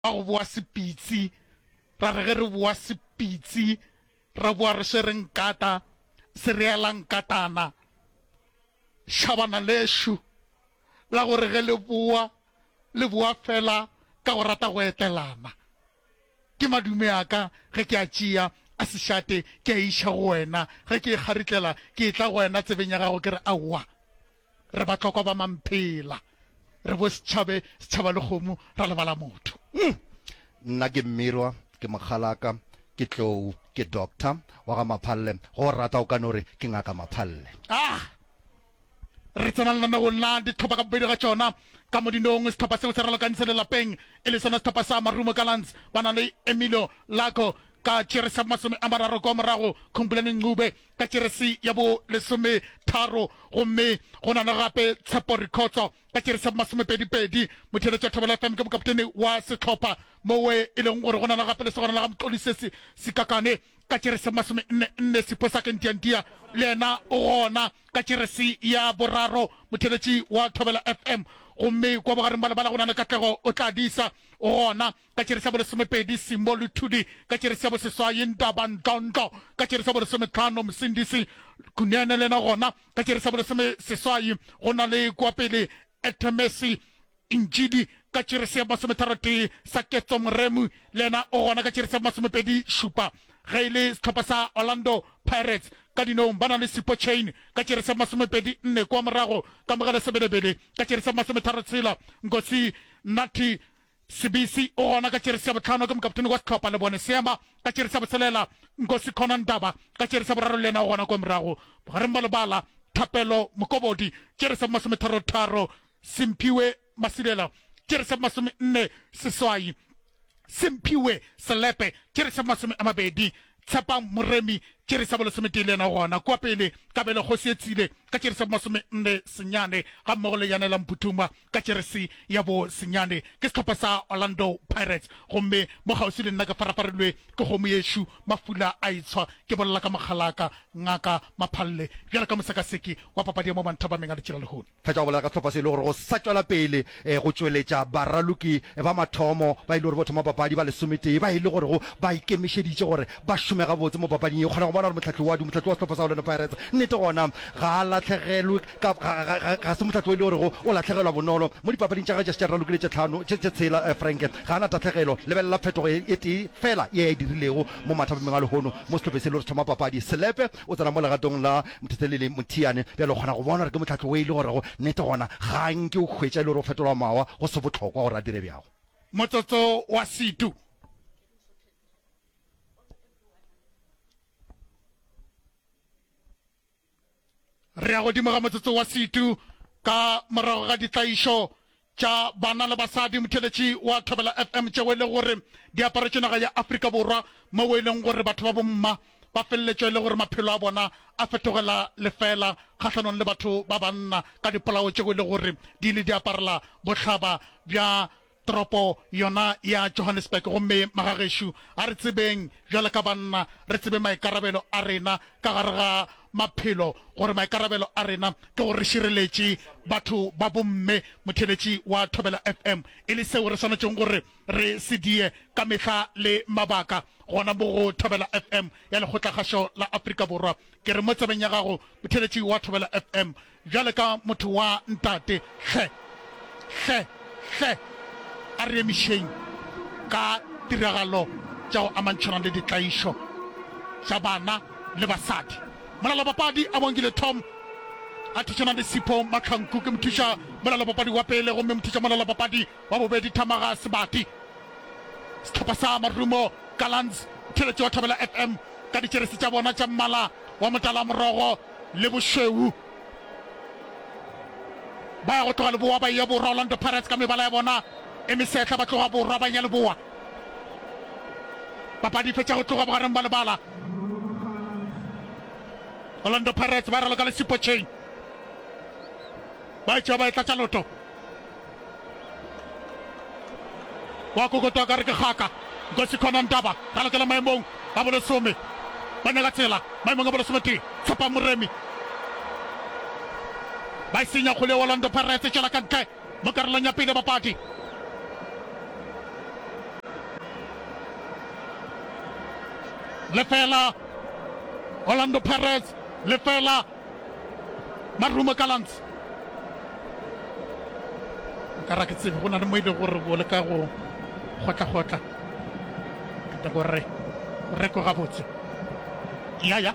a go boa sepitsi ra re ge re boa sepitsi ra boa re se re nkata se re ela nkatana shabana leshu la gore ge le boa fela ka go rata go etelana ke madume aka ge ke a tšea a sešate ke a iša go wena ge ke kgaritlela ke tla go wena tsebeng ya gago ke re aowa re batlhokwa ba mamphela re bo setšhaba le kgomo ra lebala motho nna ke mmirwa ke mokgalaka ke tlou ke doctor wa ga Maphalle go rata o ka no re ke ngaka Maphalle re tsena lena go nna ditlhopha ka bobedi ga tsona ka mo dinong setlhopha seo se ralakantse lelapeng e le sona setlhopha sa Marumo Gallants ba na le Emilio Lako ka tšerese masome a mararo kwa morago Khumbulaneng Ncube ka tšerese ya bo lesome tharo gomme go na le gape Tshepo Rikhotso ka tšerese masome pedi motheletši wa Thobela FM ke mokapotene wa setlhopha mowe e leng gore go na le gape le segona la ga Mxolisi Sikakane ka tšerese masome nne Siphosa Kentiantia le ena o gona ka tšerese ya boraro motheletši wa Thobela FM gomme kwa bogareng ba lebala go na le Katlego o tla disa o gona ka tšerese ya bo lesomepedi Simbo Luthudi ka tšerese ya bo seswai Ntaba Ndlondlo ka tšerese ya bo lesometlhano Msindisi Kunene le ena gona ka tšerese ya bo lesome seswai go na le kwa pele Etemesi Injidi ka tšerese ya masometharotee Saketso Moremu le ena o gona ka tšerese ya masomepedi šupa ge e le setlhopha sa Orlando Pirates ka dinong ba na le Sipo Chain ka tšerese masomepedi nne kwa morago ka mogele sebelebele ka tšerese masometharo tshela Nkosi Nati Sibisi o gona ka tšerese ya botlhano ke mokapotene wa setlhopha le bone seema ka tšerese ya botshelela Nkosi Khona Ndaba ka tšerese ya boraro le ena o gona kwa morago bogareng ba lebala Thapelo Mokobodi tšerese masometharo Simpiwe Masilela tšerese masome nne seswai Simpiwe Selepe tšerese masome a mabedi Tshepa Moremi tšerese bo lesometee le ena gona kwa pele Kabelo Kgosi Etsile ka tšerese masome nne senyane ga mmogo le Yanela Mputhuma ka tšerese ya bo senyane ke setlhopha sa Orlando Pirates gomme mo gausi le nna ka farafarelwe ke kgomo yešo Mafula a itshwa ke bolela ka Mokgalaka ngaka Maphalle bjala ka mosekaseki wa papadi ya mo banthabameng a le tšela lehono fetša go bolela ka setlhopha se e le gore go sa tšwela pele go tšweletša baraloki ba mathomo ba ile gore bo thoma papadi ba lesometee ba ile gore go ba ikemišeditše gore ba šome gabotse mo papading e kgona go bona gore motlhatlhi wa setlhopha sa Orlando Pirates nnete gona ga a latlhegelwe ga se motlhatlhi o e le gore go o latlhegelwa bonolo mo dipapading tša ga tša raloki le tše tlhano tše tshela Frank ga a na tatlhegelo lebelela phetogo e tee fela ye e dirilego mo mathapameng a lehono mo setlhophe se le gore se thoma papadi Selepe o tsena mo legatong la Mothelele Mothiane bjale o kgona go bona gore ke motlhatlhi o e le gore go nnete gona ga nke o hwetša e le gore o fetolwa mawa go se botlhokwa gore a dire bjago motsotso wa Situ re ya godimo ga motsotso wa Situ ka morago ga ditlaišo tša bana le basadi motheletši wa Thobela FM tšeo e le gore di aparetše naga ya Afrika Borwa mo e leng gore batho ba bomma ba feleletšwe e le gore maphelo a bona a fetogela lefela kgatlhanong le batho ba banna ka dipolao tšeo e le gore di ile di aparela bohlaba bja toropo yona ya Johannesburg gomme magagešo a re tsebeng bjale ka banna re tsebe maikarabelo a rena ka gare ga maphelo gore maikarabelo a rena ke gore re šireletše batho ba bomme motheletši wa Thobela FM e le seo re swanetšeng gore re se die ka mehla le mabaka gona mo go Thobela FM ya lekgotlakgašo la Afrika Borwa ke re mo tsebeng ya gago motheletši wa Thobela FM bjale ka motho wa ntate hle a re emišeng ka tiragalo tša go amantšhanang le ditlaišo tša bana le basadi molala papadi a bongile Tom a thušana le Sipho Mahlanku ke mothuša molala papadi wa pele gomme mothuša molala papadi wa bobedi Thamaga Sebati setlhopha sa Marumo Gallants theletše wa Thobela FM ka ditšerese tša bona tša mmala wa motala morogo le bošweu ba ya go tloga leboa ba ya borwa Orlando Pirates ka mebala ya bona e mesetla ba tloga borwa ba nya leboa papadi fetša go tloga bogareng ba lebala Orlando Pirates ba raloka le Sipo Chain ba tšea ba e tlatša loto wa kokotwa ka re ke kgaka Nkosi Khona Ndaba ralokela maemong a bolesome ba nyaka tsela maemong a bolesometee Tshepa Moremi ba e senya kgole Orlando Pirates e tšwela ka ntle mo karolong ya pele papadi lefela Orlando Pirates lefela Marumo Gallants ka ke tsebe go na le mo ile gore go le ka go gotla ka gore re ko ga botse ya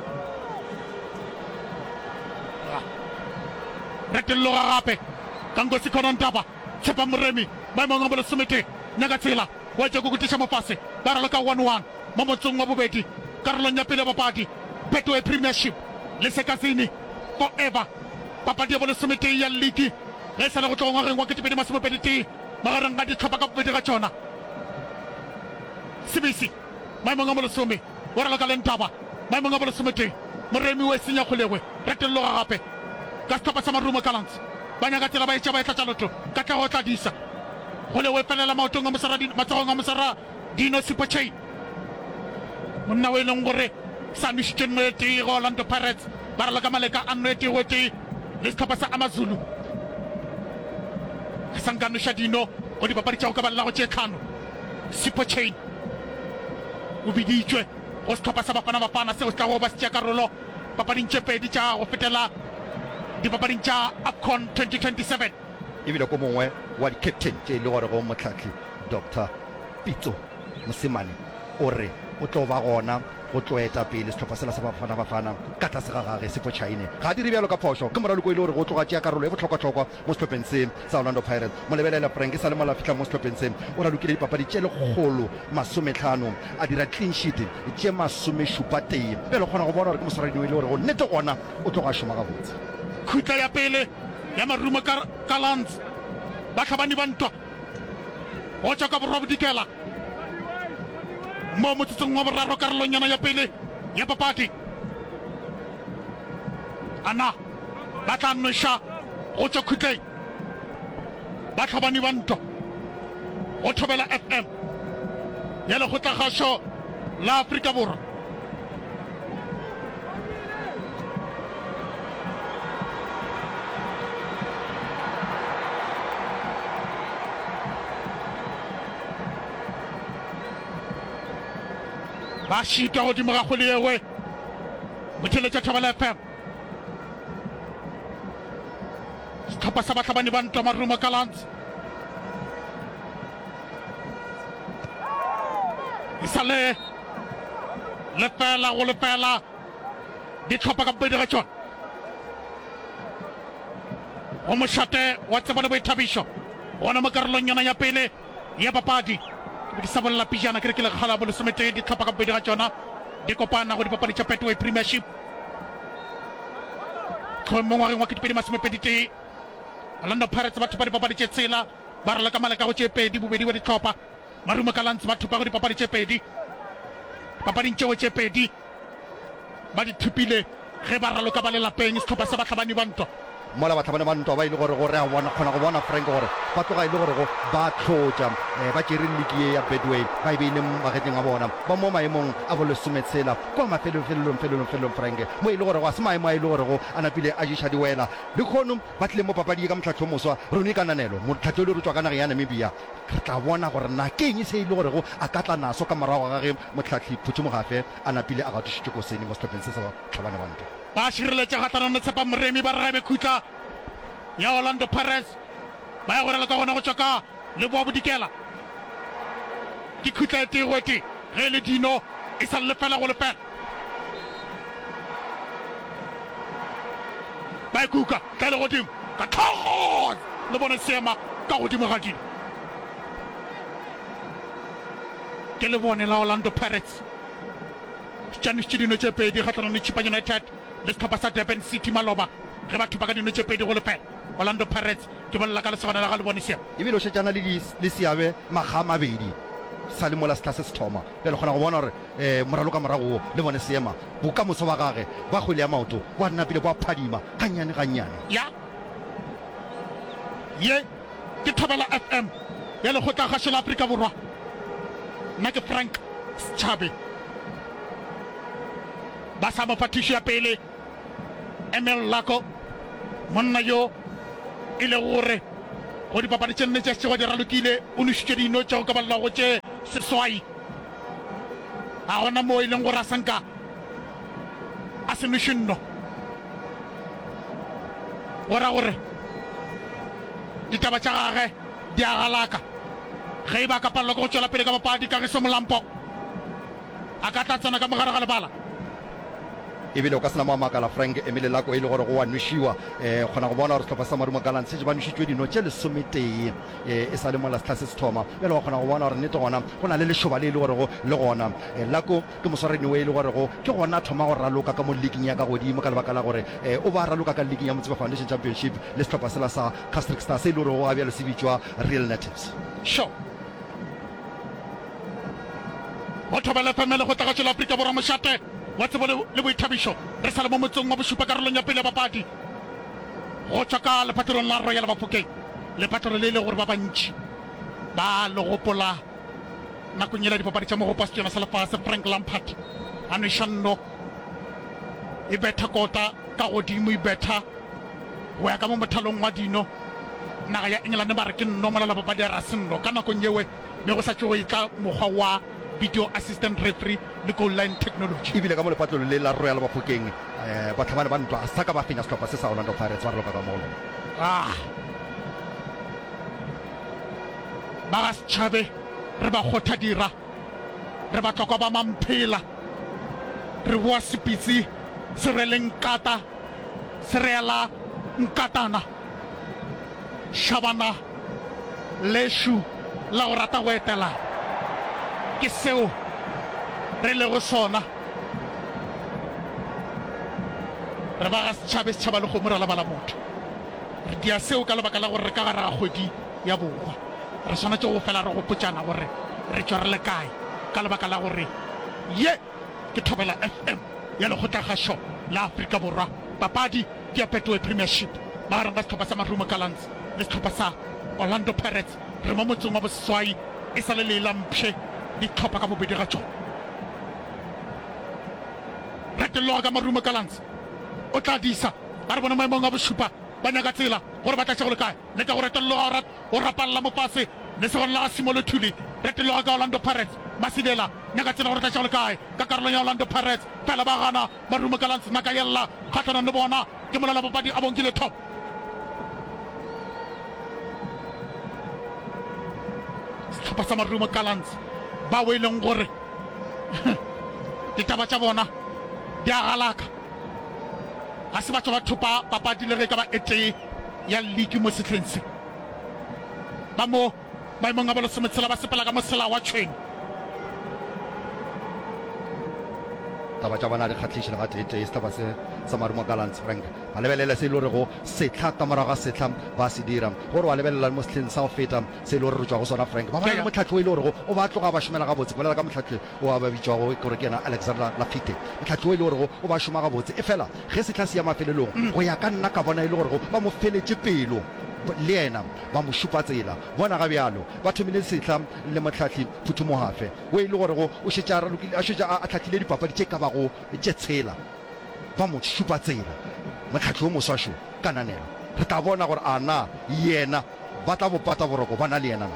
re ke loga gape ka ngo se khona ntaba tshepa moremi ba mo ngabole somete nyaga tsela wa tse go kutisha mofase ba rala ka 1-1 mo motsong wa bobedi karolong ya pele papadi Betway Premiership le sekasini forever papadi ya bole somete ya league le sala go tlongwa reng wa ke tepedi masimo pediti magarang ga di tlhopa ka bobedi ga tsona CBC ba mo ngabole some wa rala ka lentaba ba mo ngabole somete moremi we senya kholewe re te loga gape ka stapa sa Marumo Gallants ba nyaga tsela ba etsa ba etla tsalotlo ka tla go tla disa gole we felela maotong a mosara matsogong a mosara Dino Superchain monna we leng gore sa mishiteng mo te Orlando Pirates ba rala ka maleka a nnete wote le stapa sa Amazulu sangano sha Dino o di papadi tsa go ka balla go tshekano Superchain o biditswe go stapa sa bafana se o tla go ba se karolo papading tshepedi tsa go fetela di papading tsa AFCON 2027 ebile ko mongwe wa di-captain tse e le gore go motlhatlhi Dr Pitso Mosimane o re o tlo ba gona go tloeta pele setlhopha sela sa bafana ka tlase ga gage Superchain ga di re bjalo ka phoso ke moralo ko ile gore go tloga tšea karolo e botlhokwa mo setlhopheng se sa Orlando Pirates mo lebelela Frank sa le mola fitlha mo setlhopheng se o ralokile dipapadi tše lekgolo 50 a dira clean sheet tše 70 pele kgona go bona gore ke moswaradi o ile gore go nnete gona o tloga šoma ga botse khutla ya pele ya Marumo Gallants ba tlhabani ba ntwa go tswa ka borwa bodikela mo motsotsong wa boraro karolonyana ya pele ya papadi ana ba tla nnosha go tswa khutleng ba tlhabani ba ntwa go thobela FM ya le go tla gasho la Afrika Borwa ba shita godimo ga kgole ewe motheletša thobela FM setlhopha sa batlhabani ba ntwa Marumo Gallants e sale lefela go lefela di tlhopha ka bobedi ga tsona go mošate wa tsebo le boithabišo gona mo karolonyana ya pele ya papadi ke sa bolela pijana ke re ke le kgala bo lesomete di tlhopha ka bobedi ga tsona di kopana go dipapadi tša Betway Premiership mo ngwageng wa ketepedi masomepedite Orlando Pirates ba thopa dipapadi tše tsela ba rala ka maleka go tše pedi bobedi wa ditlhopha Marumo Gallants ba thopa go dipapadi tše pedi papading tšeo tše pedi ba di thupile ge ba raloka ba lelapeng setlhopha sa batlhabani ba ntwa mola batlhabane ba ntwa ba ile gore re a bona kgona go bona Frank gore ba tloga ile gore go ba tlhotša ba tšere league ya Betway ba e beile magetleng a bona ba mo maemong a bolesometsela kwa mafelelong Frank mo e le gore go a se maemo a e le gore go a napile a ješa diwela le kgono ba tlile mo papadi ka motlhatlho moswa rone ka nanelo motlhatlho le re tswa ka nageng ya Namibia re tla bona gore na ke eng se e le gore go a ka tla naso ka morago ga ge motlhatlhi phutse mogafe a napile a ga thušitše ko sene mo setlhopheng se sa batlhabane ba ntwa ba šireletša gatlana tshepa moremi ba ragabe khutla ya Orlando Pirates ba ya gorela ka gona go tswa ka leboa bodikela ke khutla e tegwete ge le Dino e sa lefela go lefela ba e kuka ka le godimo ka tlhogo le bone seema ka godimo ga Dino ke le bone la Orlando Pirates tšanišitše dino tše pedi gatlana le Chipa United le setlhopha sa Durban City maloba ge ba thupa ka dino tše pedi go lefela Orlando Pirates ke bolela ka lesogana la ga le bone seama ebile o šetšana le seabe maga mabedi sa le mola setlha se se thoma pele kgona go bona gore moralo ka morago le bone seema bokamoso ba gage ba kgwele ya maoto bo a nna pele bo a phadima gannyane ya ye ke thobela FM ya lekgotla gašo la Afrika Borwa nna ke Frank Schabe ba sa mo patišo ya pele Emil Lako monna yo e le gore go dipapadi tše nne tša sego di ralokile o nošitše dino tšeo ka balela go tše seswai a gona mo e leng gore a senka a senošinno gora gore ditaba tša gage di a galaka ge e ba ka palelwa ke go tšwela pele ka bapadi ka ge se molampo a ka tla tsena ka mogare ga lebala ebile o ka sena mo makala Frank Emile Lako e le gore go wa nwishiwa kgona go bona gore setlhopha sa Marumo Gallants se ba nwishitswe dino tše lesometee e sa le mo last class se thoma bjale wa kgona go bona gore nnete gona go na le lešoba le e le gore go le gona Lako ke moswareni o e le gore go ke gona thoma go raloka ka mo leaguing ya ka godimo ka lebaka la gore o ba raloka ka leaguing ya Motsiba Foundation Championship le setlhopha sela sa Castric Stars e le gore go a bjale se bitswa Real Natives sure go thobela femele go tla ka tšwela Afrika Borwa mošate wa tsebo le boithabišo re sa le mo motsong wa bošupa karolong ya pele ya bapadi go tswa ka lephatlelong la Royal Bafokeng lephatlelo le e le gore ba bantši ba le gopola nakong ela dipapadi tša mogopa setšona sa lefase Frank Lampard a nwešanno e betha kota ka godimo e betha go ya ka mo mothalong wa dino naga ya England ba re ke nno mola la bapadi a ra senno ka nakong yewe me go sa tšego e tla mokgwa wa video assistant referee le goal line technology ebile ka mo lephatlelo le la Royal Bafokeng batlhamane ba ntwa a sa ka ba fenya setlhopha se sa Orlando Pirates ba raloka ka moolo ba ga setšhabe re ba kgotha dira re ba tlokwa ba mamphela re boa sepitsi se re le nkata se reela nkatana Shabana leshu la go rata go etela ke seo re le go sona re ba ga setšhaba le kgomo re labala motho re dia seo ka lebaka la gore re ka gara ga kgwedi ya borwa re tshwanetse go fela re gopotsana gore re tswa re le kae ka lebaka la gore ye ke Thobela FM ya lekgotlagašo la Afrika Borwa papadi ke ya Betway Premiership magareng ga setlhopha sa Marumo Gallants le setlhopha sa Orlando Pirates re mo motsong wa boseswai e sa le leilampšhe ditlhopha ka bobedi ga tsona retelloga ka Marumo Gallants o tla disa ba re bona maemong a bošupa ba nyaka tsela gore ba tlatše go le kae le ka go retelloga o rapalla mo fase le segone la ga Simolothuli retelloga ka Orlando Pirates Masilela nyaka tsela gore tlatše go le kae ka karolong ya Orlando Pirates fela ba gana Marumo Gallants naka yella kgathanang le bona ke molela bapadi a bonkile top setlhopha sa Marumo Gallants ba o e leng gore ditaba tša bona di a galaka ga se batho ba thopa papadi le ge ka ba etee ya league mo setlheng se ba mo maemong a bolesometsela ba sepela ka mosela wa tšhweng taba tša bona di kgatlhišele ga tee setlhopha se sa Marumo Gallants Frank ba lebelela se e le gore go setlha ka morago ga setlha ba se dira gore wa lebelela mo setlheng sa go feta se e le gore re tswa go sona Frank ba bona le motlhatlho e le gore o ba tloga ba šomela ga botse bolela ka motlhatlho o a ba bitswago gore ke ena Alexander Lafite motlhatlho e le gore o ba šoma ga botse e fela ge setlha se ya mafelelong go ya ka nna ka bona e le gore ba mo feletše pelo le ena ba mo šupa tsela bona ga bjalo ba thomile setlha le motlhatlhi Phuthumogafe o e le gore o šetše a tlhatlhile dipapadi tše ka bago tše tshela ba mo šupa tsela motlhatlhi o moswašo kananelo re tla bona gore a na yena ba tla bopata boroko ba na le yena na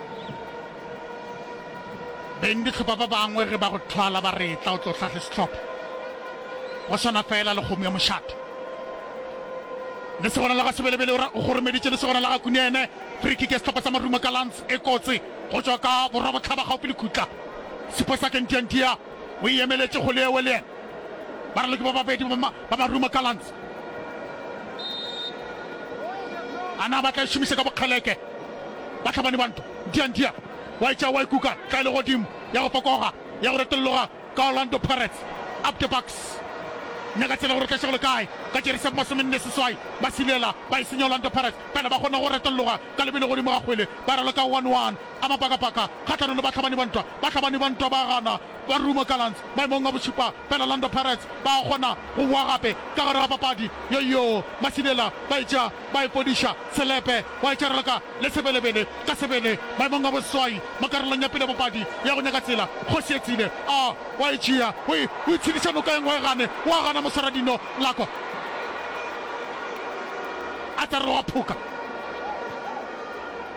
beng ditlhopha ba bangwe ge ba go thwala ba re tla o tlo tlhatlhe setlhopha go swana fela le kgomo ya mošate le segona la ga sebelebele o goromeditše le segona la ga Kuniene free kick ya setlhopha sa Marumo Gallants e kotse go tswa ka borwa botlhaba gaupi le khutla sepo sa Kentiantia o emeletše go leewe le ena ba re le ke ba babedi ba Marumo Gallants a na ba tla e šomise ka bokgeleke ba tlhabane banto Ntiantia wa e tšea wa e kuka tla e le godimo ya go fokoga ya go retolloga ka Orlando Pirates up the box nyaka tsela gore tlaše go le kae ka tšerisa masomenne seswai ba silela ba e senya Orlando Pirates pele ba kgona go retolloga ka lebele godimo ga kgwele ba raloka 1-1 a mapakapaka kgatlhanong le batlhabane bantwa ba gana Marumo Gallants maemong a bošupa pele Orlando Pirates ba kgona go boa gape ka gare ga papadi yoyo masilela ba etša ba e podiša selepe wa e tšarelaka le sebelebele ka sebele maemong a boswai mo karolong ya pele papadi ya go nyaka tsela go seetsile a wa e tšea o itshediša noka engwe gane wa gana mosaradino Lako a tsa re wa phuka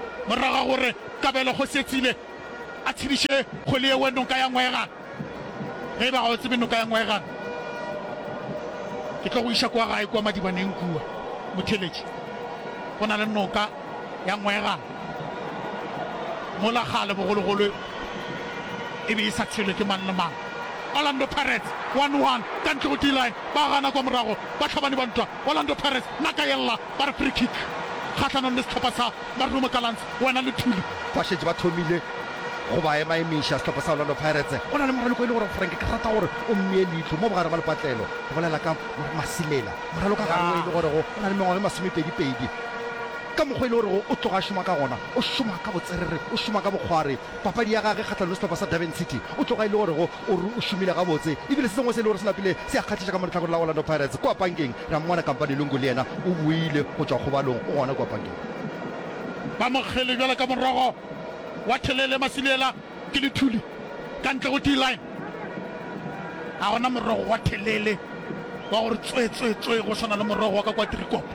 moraga gore kabelo go seetsile a tshediše kgwele e wenong ka ya ngwegana ge ba go tsebe noka ya ngwaegana ke tlo go iša kwa gae kwa madibaneng kua motheletši go na le noka ya ngwaegana mola gale bogologolo e be e sa tshelwe ke mang le mang. Orlando Pirates 1-1 ka ntle go D-line ba gana kwa morago ba tlhabane ba ntwa. Orlando Pirates naka yella ba re free kick kgatlhanong le setlhopha sa Marumo Gallants wena le Thuli ba šetse ba thomile go ba ema emiša setlhopha sa Orlando Pirates. Go na le moraloko e le gore Frank ka rata gore o mmee leitlho mo bogare ba lepatlelo go bolela ka Masilela moraloko ka gangwe e le gore o na le mengwaga e 22 ka mokgwa e le gore o tloga šoma ka gona o šoma ka botserere o šoma ka bokgware papadi ya gage kgatlhano le setlhopha sa Durban City o tloga e le gore o šomile ga botse ebile se sengwe se e le gore se lapile se a kgatlhiša ka moletlhakore la Orlando Pirates kwa pankeng ra mmona kampane lungu le ena o buile go tswa kgobalong o gona kwa pankeng ba mogele bjala ka morago wa Thelele Masilela ke le Thuli ka ntle go D-line a gona morogo wa Thelele wa gore tswe go tshwana le morogo wa ka kwa Trikopo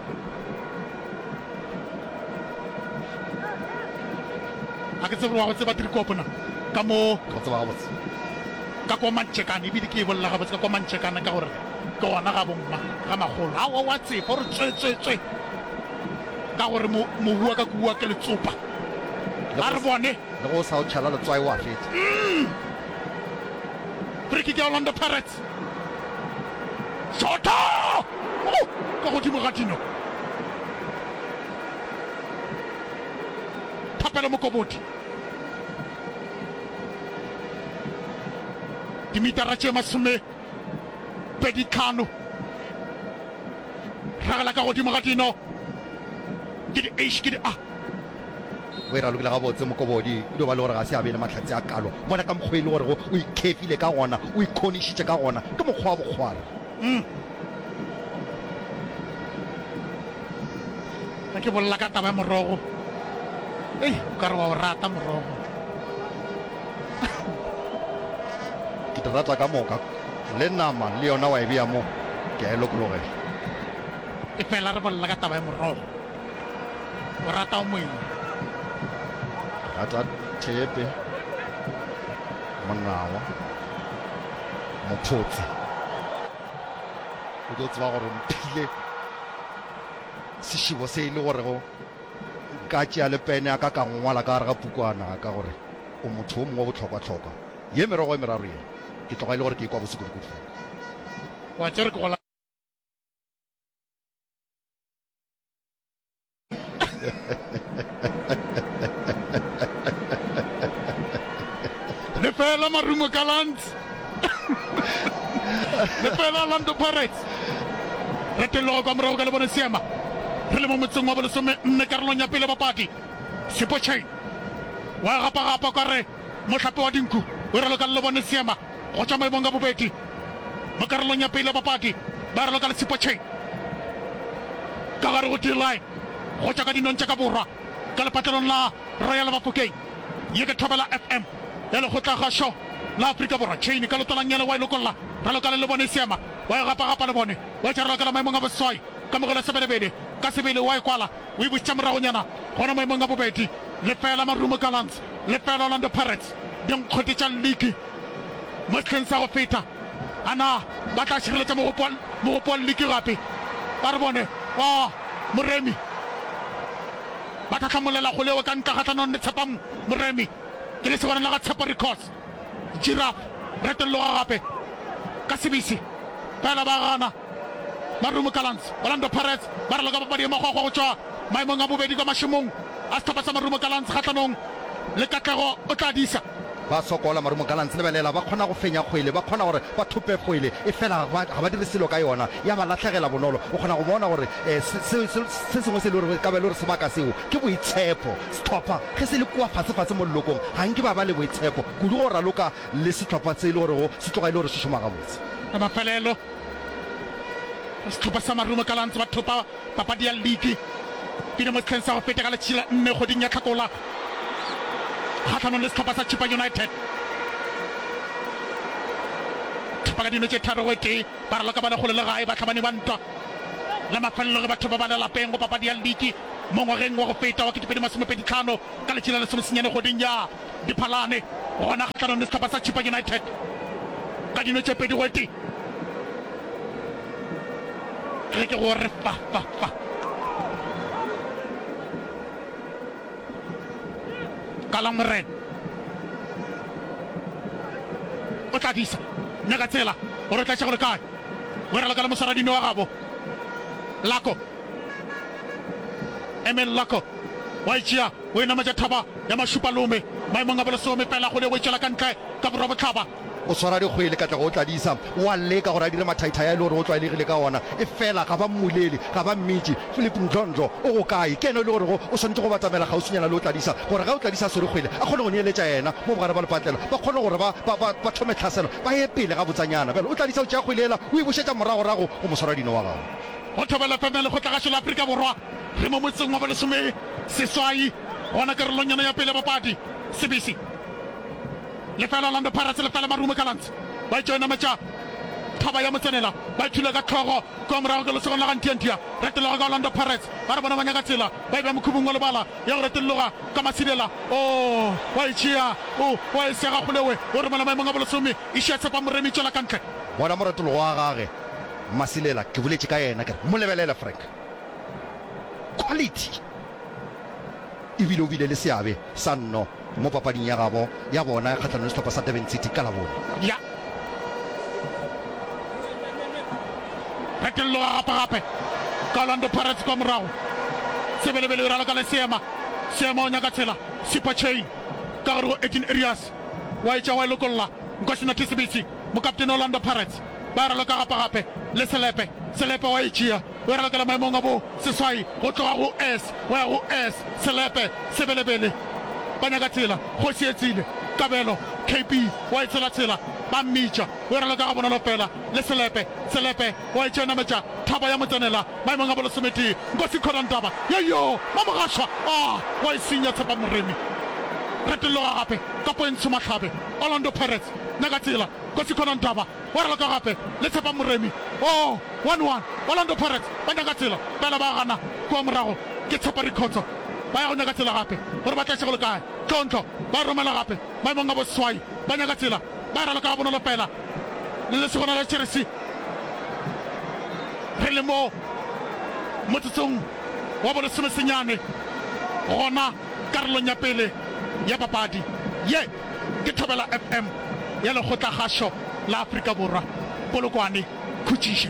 a ke tsebe wa go tseba Trikopo na ka mo go tseba ga botse ka kwa Mantšhekane ebile ke e bolela ga botse ka kwa Mantšhekane ka gore ke gona ga bomma ga magolo a wa tseba gore tswe ka gore mobua ka kua ke letsopa a re bone le go sa o tšhala letswai wa fete free kick ya Orlando Pirates shota ka godimo ga Dino thapela Mokoboti dimitara tše 25 ragela ka godimo ga Dino ke di H ke di A o e ralokile ga botse Mokobodi e dio ba le gore ga se a bele matlhatse a kalo bona ka mokgwa e le gore o ikhefile ka gona o ikhonišitše ka gona ke mokgwa wa bokgware ke bolela ka taba ya morogo o ka re wa o rata morogo ke te rata ka moka le nama le yona wa e bea mo ke a e lokologela e fela re bolela ka taba ya morogo o rata o moeng rata Thepe Monawa Mophotsi o tlo tseba gore mphile sešibo se e le gore go ka tšea le pene a ka ngwala ka gare ga pukwana ka gore o motho o mongwe botlhokwa-tlhokwa ye merogo e meraro ye ke tloga e le gore ke kwa bosekudikudu fela wa tsere ke gola le fela Marumo Gallants le fela Orlando Pirates re tellogo kwa morago ka le bone seema re le mo motseng wa bolesome nne karolong ya pele bapadi Sepotšheng wa gapa-gapa ka re mohlape wa dinku o raloka le bone seema go tšwa maemong ka bobedi mo karolong ya pele bapadi ba raloka le Sepotšheng ka gare go D-line go tšwa ka dinontša ka borwa ka lepatlelong la Royal Bafokeng ye ke Thobela FM ya lekgotla gašo la Afrika Borwa chain ka lotolang ya le wa ilokolola raloka le bone seema wa gapa-gapa le bone wa tša raloka le maemong a boswai ka mogolo sebelebele ka sebele wa ekwala o e bositša moragonyana gona maemong a bobedi le fela Marumo Gallants le fela Orlando Pirates dinkgote tša league mo setlheng sa go feta ana ba tla šireletša mogopo wa league gape ba re bone Moremi ba tla tlhamolela go lewe ka nka kgatlhanong le Tshepang Moremi ke le segwana la ga Tshepo Records Giraffe re telloga gape ka sebisi fela ba gana Marumo Gallants Orlando Pirates ba raloka papadi e magwagwa go tšwa maemong a bobedi ka mašomong a setlhopha sa Marumo Gallants kgatlhanong le Katlego o tla disa ba sokola Marumo Gallants lebelela ba kgona go fenya kgwele ba kgona gore ba thope kgwele e fela ga ba dire selo ka yona ya ba latlhegela bonolo o kgona go bona gore se sengwe se le gore ka be le gore sebaka seo ke boitshepo setlhopha ge se le kua fatshe-fatshe mo lelokong ga nke ba le boitshepo kudu go raloka le setlhopha se e le gore se tloga e le gore se šoma gabotse mafelelo setlhopha sa Marumo Gallants ba thopa papadi ya league pele mo setlheng sa go feta ka letšhila 4 kgweding ya Tlhakola kgatlhanong le setlhopha sa Chippa United thopa ka dino tše tharo go tee ba raloka ba le gole le gae ba tlhabane ba ntwa la mafelelo ge batho ba ba le lapeng go papadi ya league mo ngwageng wa go feta wa 2025 ka letšhila le 9 kgweding ya Diphalane gona kgatlhanong le setlhopha sa Chippa United ka ka dino tse pedi gwete re ke gore fa Kalamren o tla disa nna ka tsela gore tla tshego le kae o re la ka le mosara dino wa gabo Lako Emel Lako wa itšea o ena matša thaba ya mašupalume maemong a bolesome fela go le o itšela ka ntle ka borobotlhaba o swara dikgwele ka tla go tladisa wa leka gore a dire mathaithai a e le gore o tlwaelegile ka ona e fela ga ba mmolele ga ba mmitse Philip Ndlondlo o go kae ke ene e le gore o swantse go batamela gausinyana le o tladisa gore ga o tladisa sore kgwele a kgone go neeletša yena mo bogare ba lepatlela ba kgone gore ba thome tlhaselo ba ye pele ga botsanyana fela o tladisa o tšea kgwelela o e bošetša moragorago o moswara dino wa gago go thobela femele go tlagašo la Aforika Borwa re mo motseng wa bolesome seswai gona karolonyana ya pele bapadi Sebisi lefela Orlando Pirates lefela Marumo Gallants ba itšoena matša thaba ya motsenela ba ithule ka tlhogo kwa morago ke lesegong la ga ntiantia reteloga ka Orlando Pirates ba re bona ba nyaka tsela ba e bea mokhubung wa lebala ya go retelloga ka masidela wa itšea wa e sega golewe o re mola maemong a bolesome e šia tshepa moremi tšwela ka ntle bona moretologo wa gage Masilela ke boletše ka yena ke mo lebelele Frank quality ebile o bile le seabe sa nno mo papading ya gabo ya bona kgatlhanong le setlhopha sa Durban City ka labone ya retelloga gape ka Orlando Pirates kwa morago sebelebele o rala ka le seema o nyaka tsela super chain ka gare go 18 areas wa itša wa e lokolola Nkosina Tisibisi mokaptene Orlando Pirates ba rala ka gape le selepe wa itšea o rala ka la maemong a bo seswai go tloga go S wa ya go S selepe sebelebele ba nyaka tsela go sietsile kabelo KB wa itsela ba mmitša o rala ka ga bonolo fela le selepe wa itšena metša thaba ya motsenela maemong a bolesometi Nkosi Khonantaba yeyo mamogašwa wa e senya tshepa moremi retelloga gape ka poentso matlhabe Orlando Pirates nyaka tsela Nkosi Khonantaba wa rala ka gape le tshepa moremi 1-1 Orlando Pirates ba nyaka tsela fela ba gana kua morago ke tshepa Rikhotso ba ya go nyaka tsela gape gore ba tlašego le kae tlhontlo ba romela gape maemong a boswai ba nyaka tsela ba rala ka ga bonolo fela le lesegona la Chelsea re le mo motsotsong wa bolesomesenyane gona karolong ya pele ya papadi ye ke Thobela FM ya lekgotlakgašo la Aforika Borwa Polokwane Khutšiše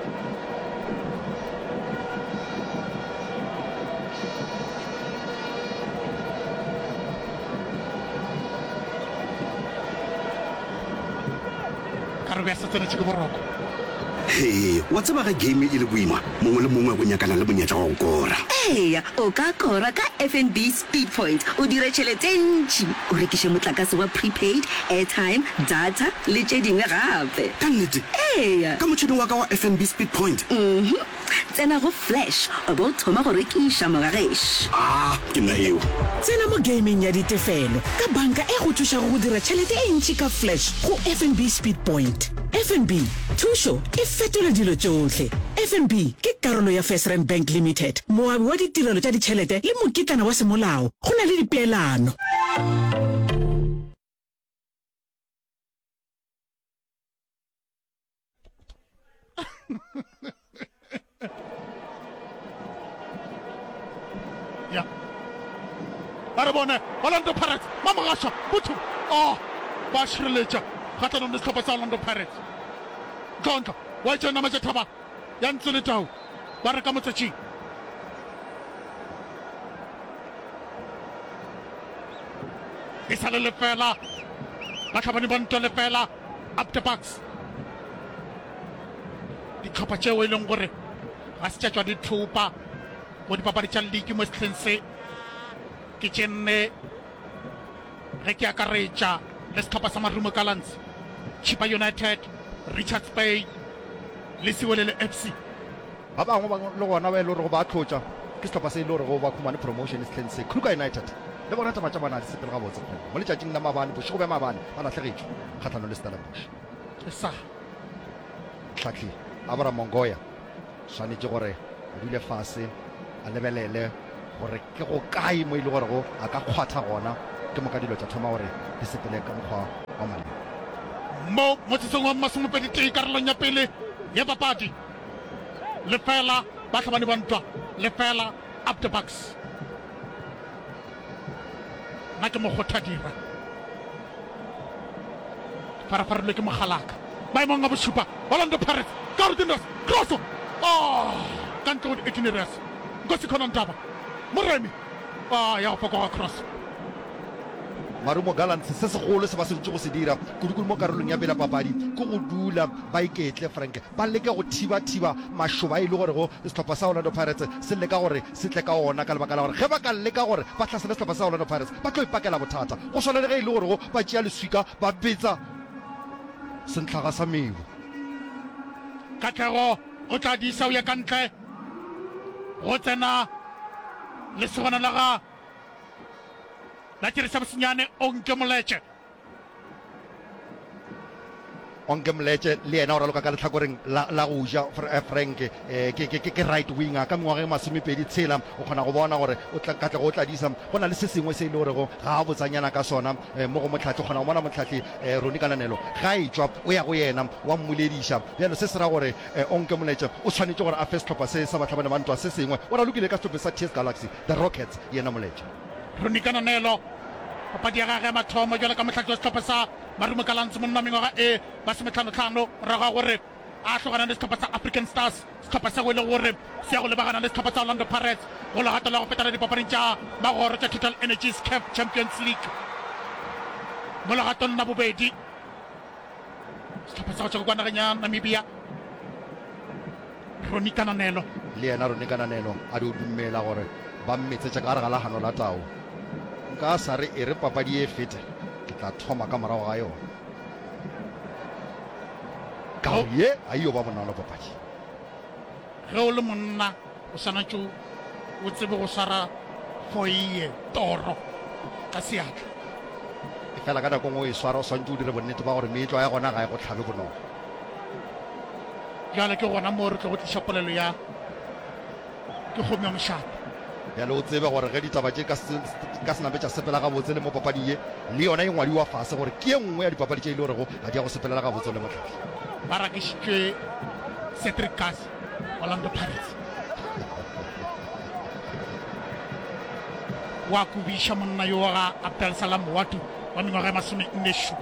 ka re bea se tsenetše ke boroko he wa tseba ga game e le boima mongwe le mongwe go nyakana le monyetla wa go kora eya o ka kora ka FNB Speed Point o dire tšhelete ntši o rekiše motlakase wa prepaid airtime data le tše dingwe gape ka nnete eya ka motšhineng wa ka wa FNB Speed Point tsena go flash o bo thoma go rekiša mogagešo ke nna eo tsena mo gaming ya ditefelo ka banka e go thušago go dira tšhelete e ntši ka flash go FNB Speed Point FNB thušo e fetola dilo tšohle FNB ke karolo ya FirstRand Bank Limited moabi wa ditirelo tša ditšhelete le mokitlana wa semolao go na le dipeelano ya ba re bone Orlando Pirates mamogašwa botho ba šireletša kgatlhanong le setlhopha sa Orlando Pirates tlhontlo wa itšona matša thaba ya ntse le tau ba re ka motsetšing e sa le lefela batlhabani ba ntwa lefela up the bucks ditlhopha tšeo e leng gore ga se tšatšwa dithupa mo dipapadi tša league mo setlheng se ke tšenne ge ke akaretša le setlhopha sa Marumo Gallants Chipa United Richards Bay le Siwelele FC ba bangwe le gona ba e le gore go ba tlhotša ke setlhopha se e le gore go ba khumane promotion setlheng se Kruger United le bona taba tša bana di sepele ga botse mo letšatšing la mabane bošego bja mabane ba latlhegetšwe kgatlhanong le Stellenbosch sa tlhatlhi Abra Mongoya swanetše gore a dule fase a lebelele gore ke go kae mo e le gore go a ka kgwatha gona ke moka dilo tša thoma gore di sepele ka mokgwa wa malema mo motsesong wa masomepedi karolong ya pele ya papadi lefela ba tlhabane ba ntwa lefela up the box na ke mo kgothadira farafarilwe ke mogalaka maemong a bosupa Orlando Pirates Cardinals cross ka ntle go 18 years nkosi khona ntaba moremi ya go fokoga cross Marumo Gallants se segolo se ba se ntse go se dira kudu mo karolong ya bela papadi go go dula ba iketle Frank ba leka go thiba mashoba ile gore go setlhopha sa Orlando Pirates se leka gore se tle ka ona ka lebaka la gore ge ba ka leka gore ba tlhasela setlhopha sa Orlando Pirates ba tlo ipakela bothata go swana le ge ile gore go ba tšea leswika ba betsa sentlhaga sa mebu Katlego o tla disa o ya ka ntle go tsena le segona la ga la tirisa bosenyane Onke Moleche le ena o raloka ka letlhakoreng la go ja Frank ke right winger ka mengwaga e masomepedi tshela o kgona go bona gore o tla go tladisa go na le se sengwe se ile gorego ga a botsanyana ka sona mo go motlhatlhi o kgona go bona motlhatlhi Ronnie Kananelo ga e tswa o ya go yena wa mmolediša bjalo se se ra gore Onke Moleche o tshwanetse gore a fe setlhopha se sa batlhabane ba ntwa se sengwe o ralokile ka setlhophe sa TS Galaxy the Rockets yena Moleche Ronnie Kananelo papadi ya gage mathomo jalo ka motlhatlhi wa setlhopha sa Marumo Gallants monna mengwaga e masometlhano ra ga gore a tlhogana le setlhopha sa African Stars setlhopha sa go ile gore se ya go lebagana le setlhopha sa Orlando Pirates go legato la go fetela dipapading tša magoro tša Total Energies CAF Champions League mo legatong la bobedi setlhopha sa go tšwa kwa nageng ya Namibia Ronnie Kananelo le yena Ronnie Kananelo a di o dumela gore ba mmetsetša ka gare ga lagano la tao nka sa re e re papadi e fete ke tla thoma ka morago ga yone ka ye a yo ba bonalo papadi ge o le monna o swanetše o tsebe go swara foie toro ka seatla e fela ka nako ngwe o e swara o swantse o dire bonnete ba gore meetlo ya gona ga e go tlhabe bonolo jale ke gona mo re tlo go tliša polelo ya ke kgomo ya mošate bjale o tsebe gore ge ditaba tše ka senape tša sepela gabotse le mo papadi ye le yona e ngwadiwa fase gore ke e nngwe ya dipapadi tše e le gorego ga di ya go sepelela gabotse le motlhatlhi ba rakišitšwe Cedric Gas Orlando Pirates wa kubiša monna yo ga Abdel Salam Watu wa mengwaga ya 47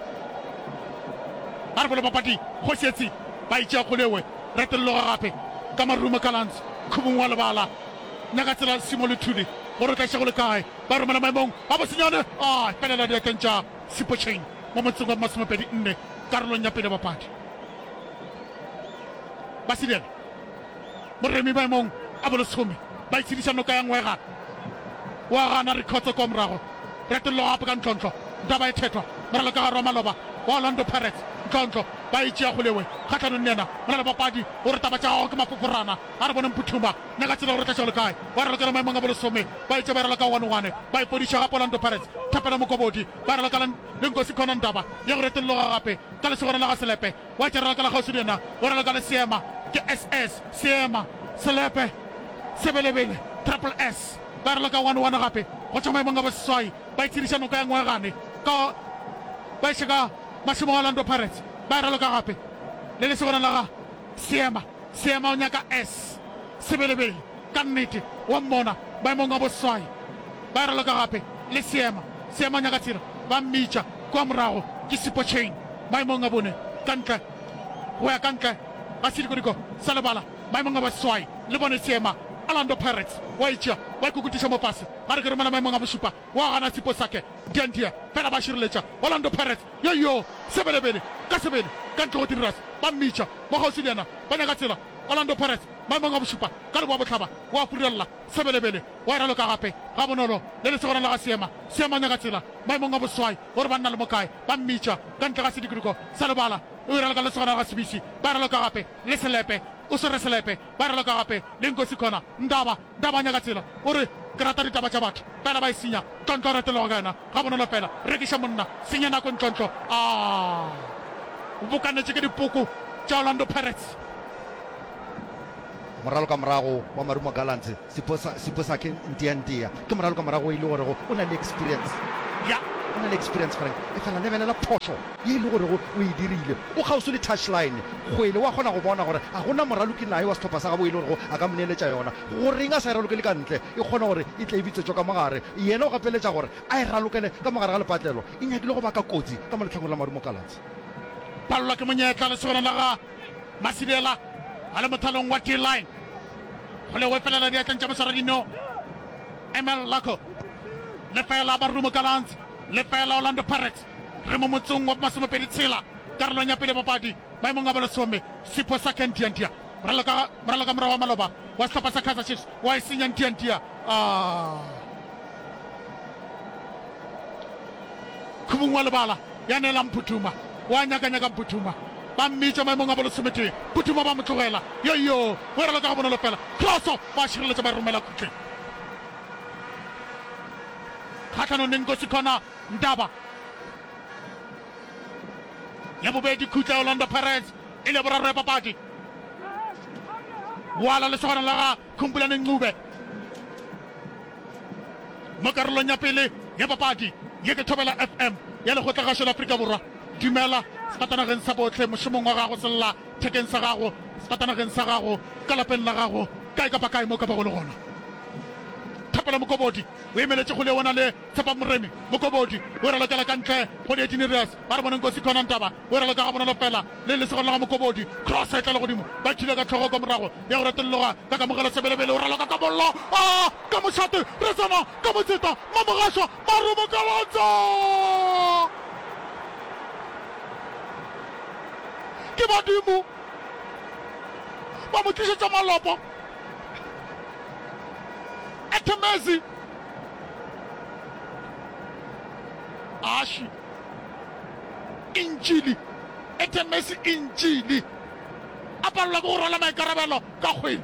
ba re bole papadi go setse ba itšea kgolewe retelloga gape ka Marumo Gallants khubong wa lebala naka tsela Simo Luthuli gore tla go le kae ba romela maemong a bosenyane pelela diateng tša Sipho-Chain mo motseng wa 24 karolong ya pele bapadi ba sedele moremi maemong a bolesome ba itshediša noka ya ngwega wa gana rekotso kwa morago retello gape ka ntlontlho ntaba e thethwa moralo ka gare wa maloba wa Orlando Pirates ntlontlho ba itšea golewe kgatlhanong le ena mo na le papadi gore taba tša gago ke mafoforana a re bone mputhuma naka tsela gore tlaša le kae wa ralokela maemong a bolesome ba itšea ba raloka 1-1 ba ipodiša gape Orlando Pirates thapela mokobodi ba raloka lenkosi khona ntaba ya go retelloga gape ka lesegone la ga selepe wa tša raloka la kgausi le ena wa raloka le seema ke SS seema selepe sebelebele triple S ba raloka 1-1 gape go tšwa maemong a boseswai ba itshediša noka ya ngwegane ka ba iša ka mašomo a Orlando Pirates ba raloka gape le lesegona la ga seema o nyaka S sebelebele ka nnete wa mmona maemong a boseswai ba raloka gape le seema o nyaka tsela ba mmitša kwa morago ke Sipho-Chain maemong a bone ka ntle go ya ka ntle ga sedikodiko sa lebala maemong a boseswai le bone seema Orlando Pirates wa itšea wa ikukutiša mo fase ga re ke romela maemong a bosupa wa gana Sipho sake dientia fela ba šireletša Orlando Pirates yoyo sebelebele ka sebele ka ntle go diriras ba mmitša mo gausi le ena ba nyaka tsela Orlando Pirates maemong a bosupa ka leboa botlhaba wa furelela sebelebele wa e raloka gape ga bonolo le lesegona la ga seema nyaka tsela maemong a boswai gore ba nna le mokae ba mmitša ka ntle ga sedikodiko sa lebala o e raloka lesegona la ga sebisi ba raloka gape le selepe o swere selepe ba raloka gape le nkosi khona ndaba nyaka tsela ore ke rata ditaba tša batho fela ba e senya tlontlo retelogo ka yena ga bonolo fela rekiša monna senya nako ntlontlo o bokanetše ke dipoko tša Orlando Pirates moralo ka morago wa Marumo Gallants Sipho sake ntia ke moralo ka morago e ile gorego o na le experience ya o na le experience frank e fela lebelela phoso ye e le gore o e dirile o kgaoso le touchline kgwele wa kgona go bona gore a gona moraloki nae wa setlhopha sa gabo e le gore a ka moneeletša yona goreng a sa e ralokele ka ntle e kgona gore e tla ebitsetšwa ka mogare yena o gapeletša gore a e ralokele ka mogare ga lepatlelo e nyakile go baka kotsi ka mo letlhakong la marumo kalatse palelwa ke monyetla le segona la ga Masidela a le mothalong wa T-line go le wefelela diatleng tša moswaradino Emil Lako le fela Marumo Gallants le fela Orlando Pirates re mo motsong wa masomepedi tshela karolong ya pele papadi maemong a bolesome Sipho sa Kendiandia moraloka morago wa maloba wa setlhopha sa Kaizer Chiefs wa e senya Ndiandia khumong wa lebala ya neelang Phuthuma wa nyakanyaka Phuthuma ba mmitša maemong a bolesomete Phuthuma ba mo tlogela yoyo o raloka ga bonolo fela crosso ba šireletša ba romela khutleng kgatlhanong ne Nkosi Khona Ndaba ya bobedi khutla Orlando Pirates e le boraro ya papadi wala le segona la ga Khumbulani Ncube mo karolong ya pele ya papadi ye ke Thobela FM ya lekgotla la Afrika Borwa dumela sefatanageng sa botlhe mošomong wa gago selela thekeng sa gago sefatanageng sa gago ka lapeng la gago kae kapa kae mo ka bago le gona Thapelo Mokobodi o emeletše go le ona le Tshepa Moremi Mokobodi o ralokela ka ntle go di-Engineers ba re boneng Nkosi Khona Ndaba o raloka ga bonolo fela le lesego la ga Mokobodi cross e tla le godimo ba thile ka tlhogo ka morago ya go retologa ka kamogela sebelebele o raloka ka bollo ka mošate re tsena ka motseta mamogašwa Marumo Gallants ke badimo ba mo tlišetša malopo Etemesi Ashi Injili Etemesi Injili a palelwa ke go rwala maikarabelo ka kgwele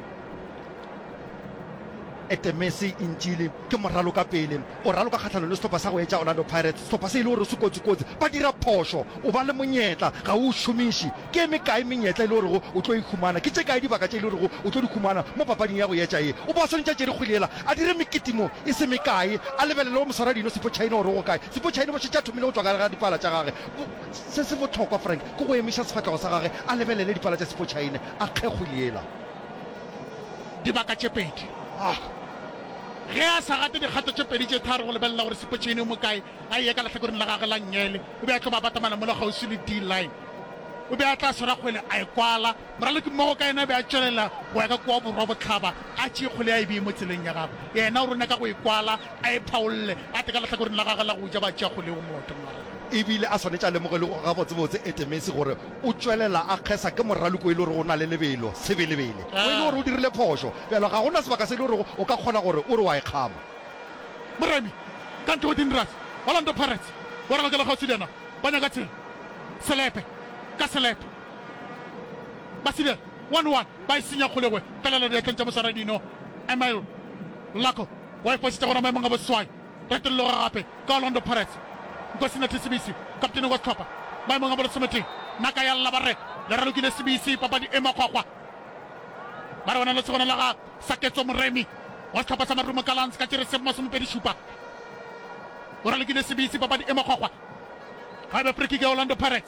Etemesi Injili ke moralo ka pele o raloka kgatlhanong le setlhopha sa go etša Orlando Pirates setlhopha se e le gore se kotsi-kotsi ba dira phoso o ba le monyetla ga o šomiše ke eme kae menyetla e le gore o tlo ikhumana ke tše kae dibaka tše e le gore o tlo di khumana mo papading ya go etša ye o ba swanetša tše di kgweleela a dire meketimo e se mekae a lebelele o moswaradino Sipho China gore go kae Sipho China bo šetša thomile go tswa kare ga dipala tša gage se se botlhokwa frank ke go emiša sefatlhego sa gage a lebelele dipala tša Sipho China a kgekgoleela dibaka tše pedi ge a sa gate dikgato tše pedi tše tharo go lebelela gore Sipho China o mo kae a ye ka latlhakoreng la gage la Nnyele o be a tlo ba batamana mo le gausi le D-line o be a tla swara kgwele a e kwala moraloki mmogo ka ena be a tswelela go ya ka kwa borwa botlhaba a tšee kgwele a e bee mo tseleng ya gago yena o rona ka go e kwala a e phaolle a te ka latlhakoreng la gage la go ja ba tšea kgwele o moto ebile a swanetša lemoge le ga botsebotse Etemesi gore o tswelela a kgesa ke moraloko e le gore o na le lebelo sebelebele o e le gore o dirile phoso bjalo ga gona sebaka se e le gore o ka kgona gore o re wa e kgama Moremi ka nte go dinras Orlando Pirates o ralokela gausi le ena ba nyaka tsela selepe ka selepe ba sidela 1-1 ba e senya kgolegwe felela diatleng tša moswaradino Emil Lako wa e positša gona maemong a boswai retologa gape ka Orlando Pirates Nkosinathi Sibisi kaptene wa setlhopha maemong a bolesometheng naka ya llabare le ralokile Sibisi papadi e makgwakgwa ba re bona le segona la ga Saketso Moremi wa setlhopha sa Marumo Gallants ka tšere 77 o ralokile Sibisi papadi e makgwakgwa ga ebe free kick ya Orlando Pirates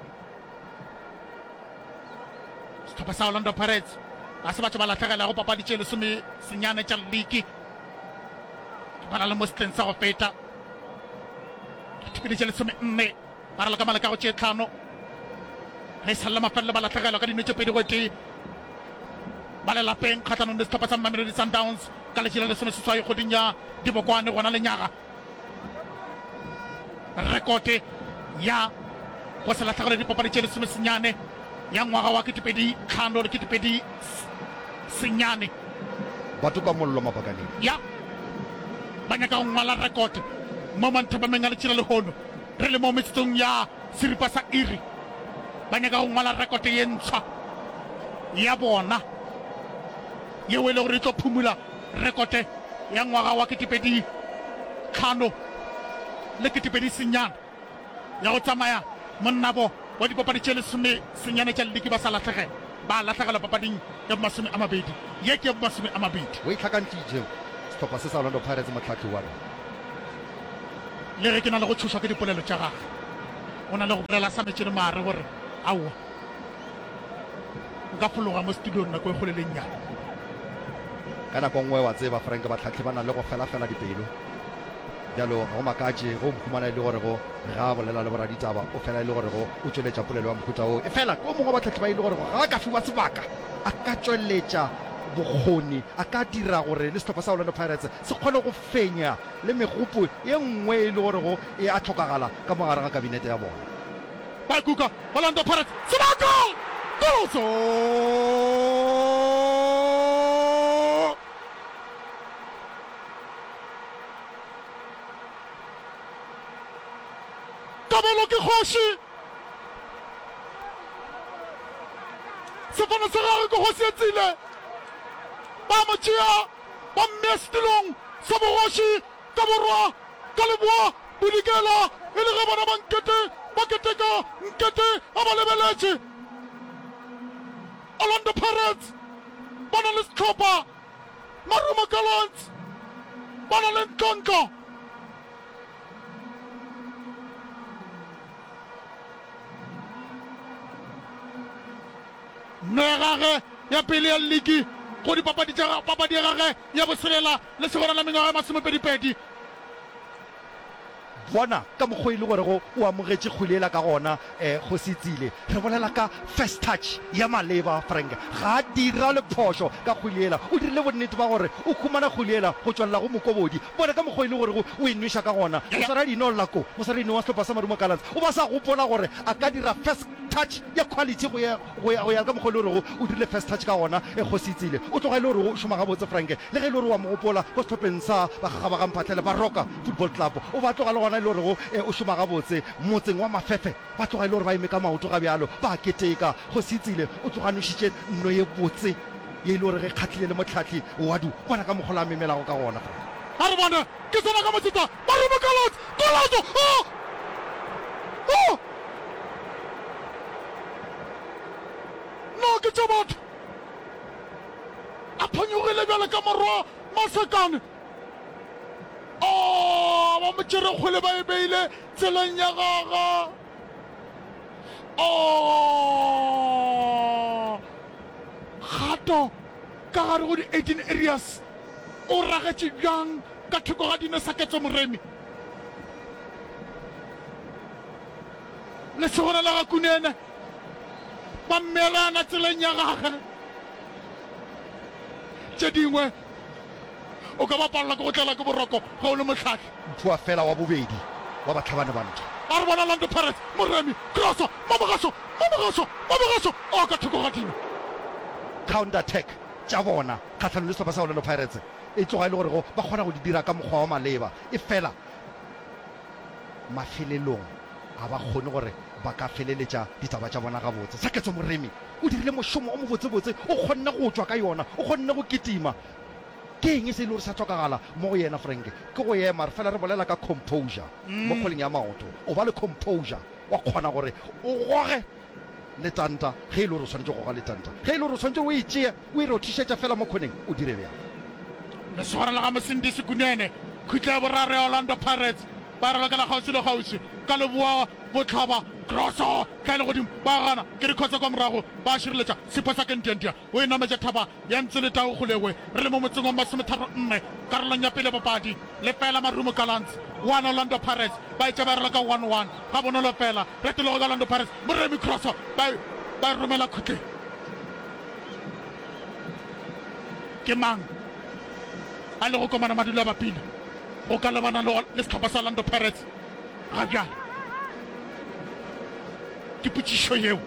setlhopha sa Orlando Pirates a se batho ba latlhegela go papadi tše lesome senyane tša league ba na le mo setleng sa go feta tšepedi tše lesome nne ba raloka maleka go tše tlhano ge e salela mafelelo ba latlhegelwa ka dino tše pedi go tee ba lelapeng kgatlhanong le setlhopha sa Mamelodi Sundowns ka letše la lesome seswai kgoding ya Dibokwane gona lenyaga rekote ya go se latlhegele dipapadi tše lesome senyane ya ngwaga wa 2005 le 2007 senyane batho ka mollo mapakaneng ya ba nyaka go ngwala rekote mo manthapameng a letšhela lehono re le mo metsetsong ya seripa sa iri ba nyaka go ngwala rekote ye ntshwa ya bona yeo e le gore e tlo phumula rekote ya ngwaga wa 2005 le 2007 ya go tsamaya monnabo wa dipapadi tše lesome senyane tša leliki ba sa latlhegela ba latlhegela papading ya masome a mabedi ye ke ya masome a mabedi o e tlhakantšitše setlhopha se sa Orlando Pirates motlhatlhi wa re le ge ke na le go thuša ke dipolelo tša gage o na le go bolela sa metšene maare gore aowa nka fologa mo studiong nako e kgole le nnyane ka nako nngwe wa tseba frank batlhatlhi ba na le go fela dipelo bjalo go makatše go mkhumana e le gore go ga bolela le boraditaba o fela e le gore go o tšweletša polelo wa mohuta o e fela o mongwe wa batlhatlhi ba e le gore go ga ka fiwa sebaka a ka tšweletša bokgoni a ka dira gore le setlhopha sa Orlando Pirates se kgone go fenya le megopo e nngwe e le gore go e a tlhokagala ka mogare ga kabinete ya bona ba kuka Orlando Pirates sebaka goloso kabelo ke kgoši sefano sa gage ke kgoši e tsile ba mo tšea ba mmea setilong sa bogoši ka borwa ka leboa bodikela e le ge bona ba keteka nkete a ba lebeletše Orlando Pirates ba na le setlhopha Marumo Gallants ba na le ntlontlho no ya gage ya pele ya ligi go dipapadi ya gage ya boselela le segona la mengwaga ya masomepedipedi bona ka mokgwa e le gore go o amogetše kgweleela ka gona go se tsile re bolela ka first touch ya maleba frank ga a dira le phošo ka kgweleela o dirile bonnete ba gore o khumana kgweleela go tswalela go mokobodi bona ka mokgwa e le gore o e nweša ka gona mosaradino llako mosaradino wa setlhopha sa Marumo Gallants o ba sa gopola gore a ka dira first touch ya quality go ya ka mokgwa e le gore o dirile first touch ka gona go se tsile o tloga e le gore o šoma gabotse frank le ge e le gore wa mogopola go setlhopheng sa bagagabaga mphatlhele ba Roka Football Club o ba tloga le gona e le gore go o šoma gabotse motseng wa Mafefe ba tloga e le gore ba eme ka maoto ga bjalo ba keteka go se tsile o tloga nošitše nno ye botse ye e le gore ge kgatlhile le motlhatlhi wadu bona ka mokgola a memelago ka gona a re bone ke tsena ka motseta Marumo Gallants golato no ke tša batho a phanyogile bjale ka morwa Masakane ba mo tšere kgwele ba e beile tseleng ya gaga gato ka gare go di-18 areas o ragetše bjang ka thoko ga dino saketso moremi le segona la gakunene ba mmelana tseleng ya gage tše dingwe o ka ba palelwa ke go tlela ke boroko ga o le motlhatlhi mphoa fela wa bobedi wa batlhabane bantsho a re bona Orlando Pirates moremi crosso mabogaso o ka thoko ga dino counter attack tša bona kgatlhano le setlhopha sa Orlando Pirates e tloga e le gore ba kgona go di dira ka mokgwa wa maleba e fela mafelelong ga ba kgone gore ba ka feleletša ditaba tša bona gabotse Saketso Moremi o dirile mošomo o mobotsebotse o kgonne go tswa ka yona o kgonne go ketima ke eng se e le gore sa tlhokagala mo go yena frank ke go ema re fela re bolela ka composure mo kgweleng ya maoto o ba le composure wa kgona gore o goge letanta ge e le gore o tshwanetse go goga letanta ge e le gore o tshwanetse o e tšea o e rothišetša fela mo kgoneng o dire bjang le segona la ga mosindisi kunene khutla ya boraro ya Orlando Pirates ba relakela kgauswi le kgauswi ka leboa botlhaba crosso ka e le godimo ba gana ke dikhotsa kwa morago ba šireletša sepho sa kententia o e nametša thaba ya ntse le tao golegwe re le mo motseng wa 34 karolong ya pele bopadi le fela Marumo Gallants 1 Orlando Pirates ba etša ba rela ka 1-1 ga bonolo fela re telego ka Orlando Pirates moremi crosso ba romela khutleng ke mang a le go komana madulo a bapina go ka lebana le setlhopha sa Orlando Pirates ga bjale ke potšišo yeo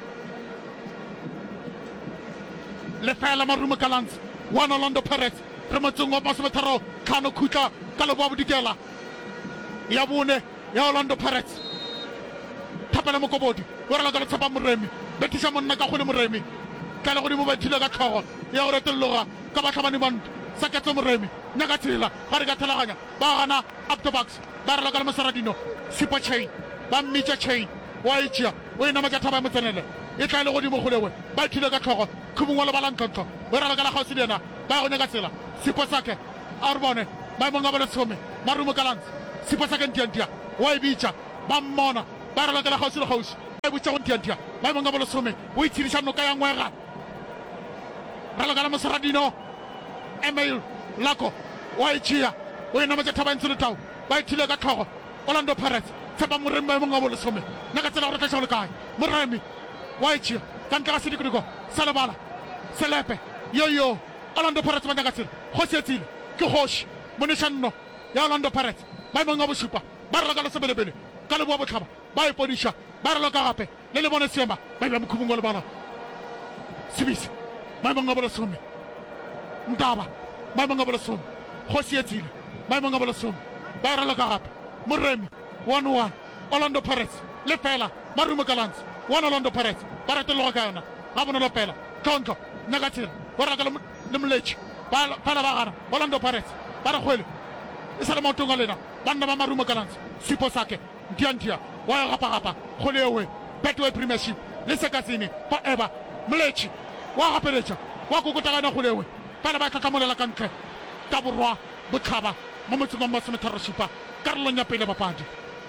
le fela Marumo Gallants 1 Orlando Pirates re motseng wa 33 tlhano khutla ka leboa bodikela ya bone ya Orlando Pirates thapela mokobodi o rela ka letshepa moremi betiša monna ka kgole moremi ka le godimo ba thile ka tlhogo ya go retelloga ka batlhabane banto Saketso Moremi nyaka tsela ga re ka thelaganya ba gana up the box ba rela ka le mosaradino sipa chain ba mmitša chain wa etšea o e namatša thaba ya motsenele e tla le godimo golewe ba thile ka tlhogo khumongwa le balantlontlho o rela ka la kgausi le yena ba go nyaka tsela sipo sake a re bone maemong a bole some Marumo Gallants sipo sake ntiantia wa e bitša ba mmona ba re lokela kgausi le kgausi ba e botša go ntiantia ba emong ka bolesome o itshediša noka ya ngwega ra lokela moseradino email lako wa e tšea o e nametša thaba ntse le tao ba e thile ka tlhogo Orlando Pirates tshepa moremi ba emong ka bolesome nna ka tsela gore tlaša go le kae moremi wa e tšea ka ntle ga sedikodiko sa lebala selepe yoyo Orlando Pirates ba nyaka tsela go seetsile ke kgoši monešanno ya Orlando Pirates ba emong ka bosupa ba re ka le sebelebele ka leboa botlhaba ba e podiša ba re loka gape le le bone seema ba e bja mokhubung wa lebala sebisi ba emong ka bolesome ntaba ba emong ka bolesome go seetsile ba emong ka bolesome ba e re loka gape moremi 1-1 Orlando Pirates le fela Marumo Gallants 1 Orlando Pirates ba reteloga ka yona ga bonolo fela tlhontlo nyaka tsela go raka le moletši fela ba gana Orlando Pirates ba re kgwele e sa le maotong a lena banna ba Marumo Gallants sipo sake ntiantia wa ya gapa-gapa go le ewe Betway Premiership le sekasene forever moletši wa gapeletša wa kokotagana go le ewe fela ba tlhatlhamolela ka ntle ka borwa botlhaba mo motseng wa masometharosupa karolong ya pele bapadi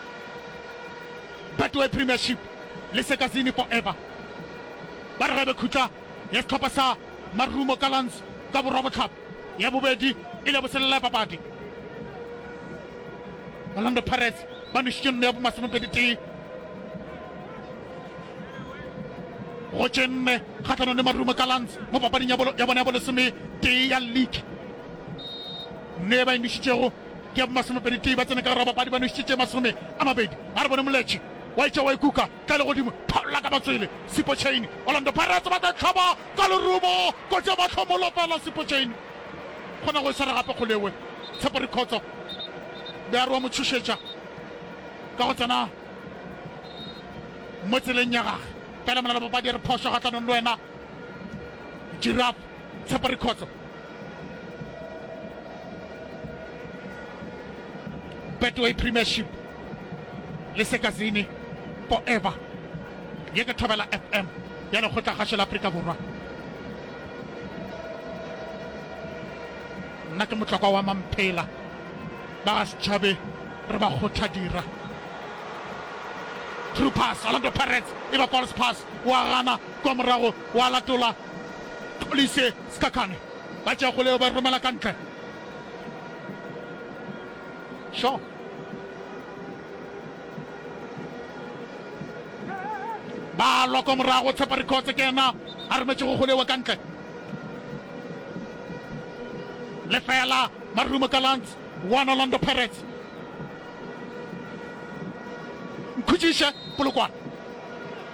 Betway Premiership le sekasene forever ba re gabe khutla ya setlhopha sa Marumo Gallants ka borwa botlhaba ya bobedi e le boselela ya papadi Orlando Pirates ba nošitše nne ya bomasomepedi go tšenne kgatlhanong le Marumo Gallants mo papading ya bona ya bolesome tee ya league nne ba e nošitšego ke ya bomasomepedi ba tsene ka gara bapadi ba nošitše masome a mabedi a re bone moletši wa itša wa ikuka ka le godimo phaola ka matswele Sipo Chain Orlando Pirates ba tla tlhaba ka lerumo kotse ba tlhomolo fela Sipo Chain kgona go e swara gape go lewe tshepo rekgotso be a re wa mo tšhošetša ka go tsena mo tseleng ya gage fela mona le bapadi re phoso kgatlhanong le wena Giraffe tshepo rekgotso Betway Premiership le sekasene forever ye ke thobela FM ya lekgotla la Afrika Borwa nna ke motlokwa wa mamphela ba ga setšhabe re ba kgothadira true pass Orlando Pirates e ba false pass wa gana kwa morago wa latola Tolise Skakane ba tšea go leo ba romela ka ntle sure ba loko morago tshepa rekotse ke ena a remetse go golewa ka ntle le fela Marumo Gallants 1 Orlando Pirates nkhutsiše polokwane